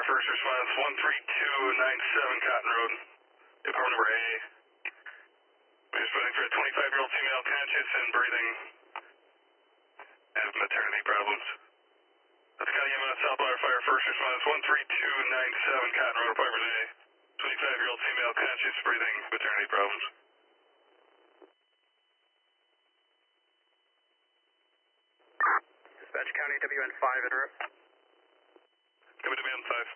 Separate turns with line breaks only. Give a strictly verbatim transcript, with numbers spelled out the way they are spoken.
first response, one three two nine seven Cotton Road. Department number A. We're responding for a twenty-five-year-old female conscious and breathing. Have maternity problems. That's County M S Southwater Fire first response, one three two nine seven Cotton Road, Department A. twenty-five-year-old female conscious, breathing, maternity problems.
Dispatch County W N five, interrupt.
Coming to W N five.